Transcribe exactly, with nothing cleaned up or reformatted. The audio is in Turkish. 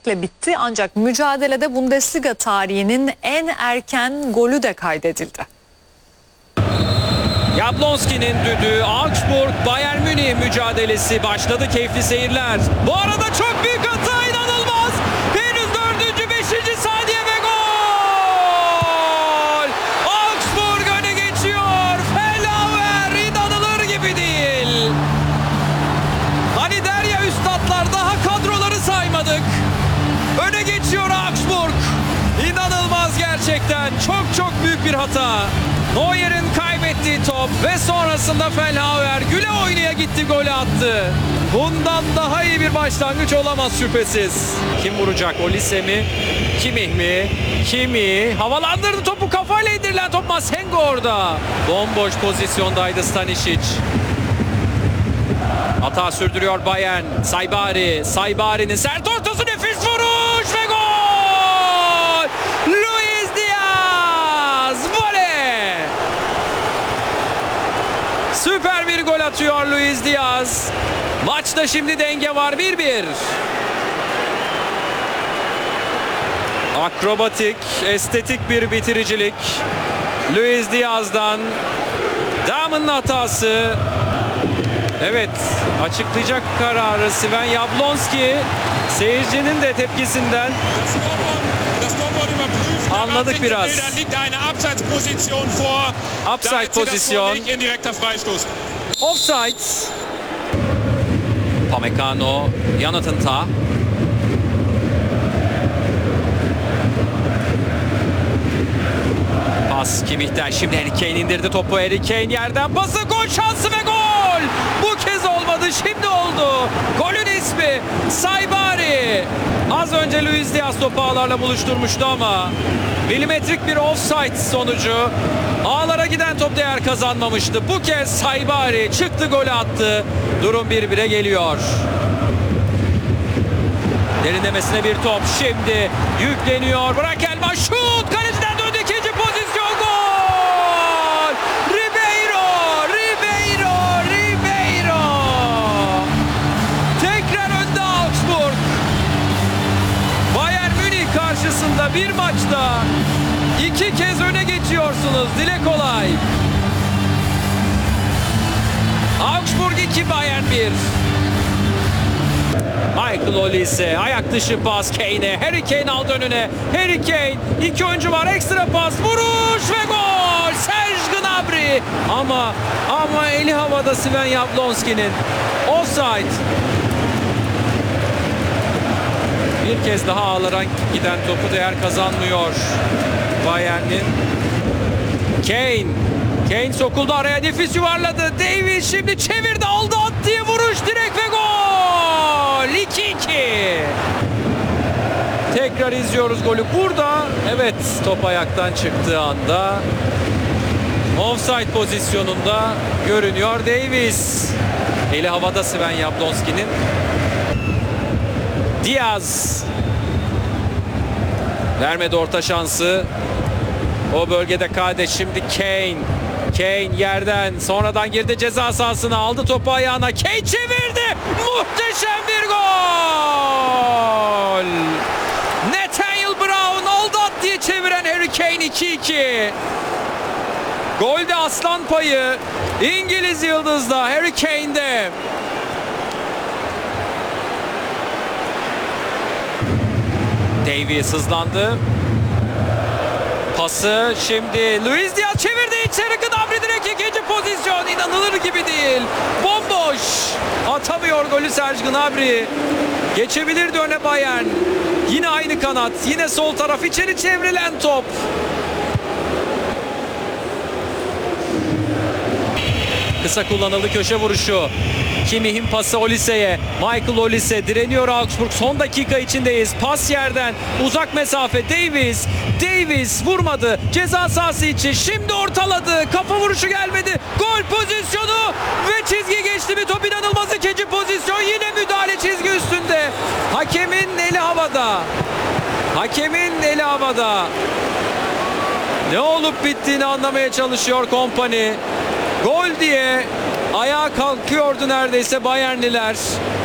beraberlikle bitti ancak mücadelede Bundesliga tarihinin en erken golü de kaydedildi. Jablonski'nin düdüğü, Augsburg Bayern Münih mücadelesi başladı, keyifli seyirler. Bu arada çok büyük hata, inanılmaz. Henüz dördüncü beşinci saniye ve gol. Augsburg öne geçiyor. Fellauer, inanılır gibi değil. Hani der ya üstadlar, daha kadroları saymadık. Öne geçiyor Augsburg. İnanılmaz gerçekten. Çok çok büyük bir hata. Neuer'in kaybettiği top ve sonrasında Fellauer güle oynaya gitti, golü attı. Bundan daha iyi bir başlangıç olamaz şüphesiz. Kim vuracak? Olise mi? Kimmich mi? Kimmich havalandırdı topu, kafayla indirilen top, Masengo orada. Bomboş pozisyondaydı Stanisic. Hata sürdürüyor Bayern. Saibari. Saibari'nin sert ortası, nefis vuruş ve gol! Luis Diaz! Voley! Süper bir gol atıyor Luis Diaz. Maçta şimdi denge var, bir bir. Akrobatik, estetik bir bitiricilik. Luis Diaz'dan. Damon'un hatası. Evet, açıklayacak kararı Sven Jablonski. Seyircinin de tepkisinden anladık biraz. Upside pozisyon. Offside. Pamecano yanıtında. Pas Kimmich'ten, şimdi Harry Kane indirdi topu. Harry Kane yerden pası, gol şansı ve gol! Bu kez olmadı, şimdi oldu. Golün ismi Saibari. Az önce Luis Diaz topu ağlarla buluşturmuştu ama milimetrik bir offside sonucu ağlara giden top değer kazanmamıştı. Bu kez Saibari çıktı, golü attı. Durum bir bire geliyor. Derinlemesine bir top, şimdi yükleniyor. Burak Elman şut, kaleciden döndü, ikinci pozisyon, gol! Ribeiro, Ribeiro, Ribeiro! Tekrar önde Augsburg. Bayern Münih karşısında bir maçta iki kez öne geçiyorsunuz. Dile kolay. Augsburg iki, Bayern bir. Michael Olise, ayak dışı pas Kane'e. Harry Kane aldı önüne. Harry Kane, iki oyuncu var, ekstra pas, vuruş ve gol! Serge Gnabry. Ama ama eli havada Sven Jablonski'nin. Offside. Bir kez daha ağlara giden topu değer kazanmıyor Bayern'in. Kane. Kane sokuldu araya, nefis yuvarladı. Davies şimdi çevirdi, aldı, attığı vuruş, direkt ve gol! iki iki. Tekrar izliyoruz golü. Burada evet, top ayaktan çıktığı anda offside pozisyonunda görünüyor Davies. Eli havada Sven Jablonski'nin. Diaz vermedi orta şansı. O bölgede Kade, şimdi Kane. Kane yerden sonradan girdi ceza sahasına, aldı topu ayağına. Kane çevirdi. Muhteşem bir gol. Nathaniel Brown aldı, at diye çeviren Harry Kane, iki iki. Golde aslan payı İngiliz yıldızda, Harry Kane'de. Davies hızlandı. Pası şimdi Luis Diaz çevirdi içeri, Gnabry direkt ikinci pozisyon, inanılır gibi değil. Bomboş. Atamıyor golü Serge Gnabry. Geçebilirdi öne Bayern. Yine aynı kanat, yine sol taraf, içeri çevrilen top. Kısa kullanıldı, köşe vuruşu. Kimmich'in pası Olise'ye. Michael Olise direniyor Augsburg. Son dakika içindeyiz. Pas yerden uzak mesafe Davies. Davies vurmadı. Ceza sahası içi. Şimdi ortaladı. Kafa vuruşu gelmedi. Gol pozisyonu ve çizgi geçti bir top, inanılmaz ikinci pozisyon. Yine müdahale çizgi üstünde. Hakemin eli havada. Hakemin eli havada. Ne olup bittiğini anlamaya çalışıyor Kompany. Gol diye ayağa kalkıyordu neredeyse Bayernliler.